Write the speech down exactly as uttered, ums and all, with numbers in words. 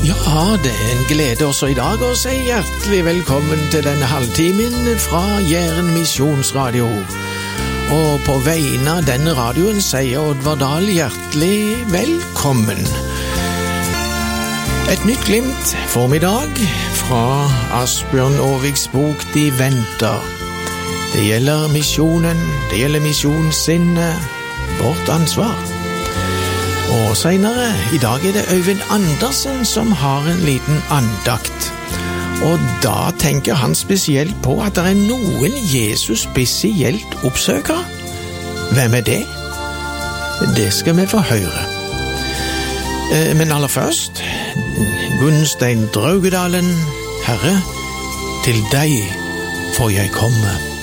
Ja, det er en glede også i dag å si hjertelig velkommen til denne halvtimen fra Jæren Misjonsradio. Og på vegne av denne radioen sier Oddvar Dahl hjertelig velkommen. Et nytt glimt formiddag fra Asbjørn Aarviks bok De venter. Det gjelder misjonen, det gjelder misjonssinnet, vårt ansvar. Og senere, i dag er det Øyvind Andersen som har en liten andakt. Og da tenker han spesielt på at det er noen Jesus spesielt oppsøker. Hvem er det? Det skal vi få høre. Men aller først, Gunnstein Draugedalen, Herre, til deg får jeg komme.